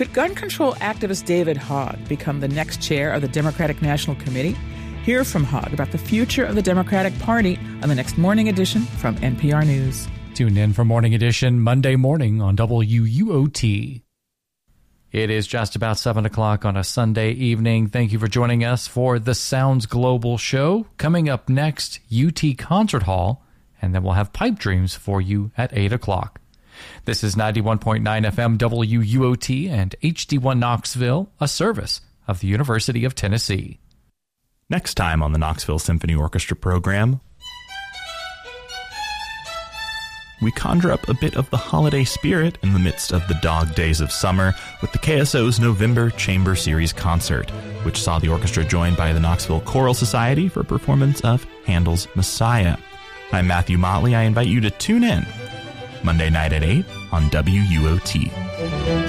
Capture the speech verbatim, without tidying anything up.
Could gun control activist David Hogg become the next chair of the Democratic National Committee? Hear from Hogg about the future of the Democratic Party on the next Morning Edition from N P R News. Tune in for Morning Edition Monday morning on W U O T. It is just about seven o'clock on a Sunday evening. Thank you for joining us for the Sounds Global show. Coming up next, U T Concert Hall, and then we'll have Pipe Dreams for you at eight o'clock. This is ninety-one point nine F M W U O T and H D one Knoxville, a service of the University of Tennessee. Next time on the Knoxville Symphony Orchestra program, we conjure up a bit of the holiday spirit in the midst of the dog days of summer with the K S O's November Chamber Series concert, which saw the orchestra joined by the Knoxville Choral Society for a performance of Handel's Messiah. I'm Matthew Motley. I invite you to tune in Monday night at eight on W U O T.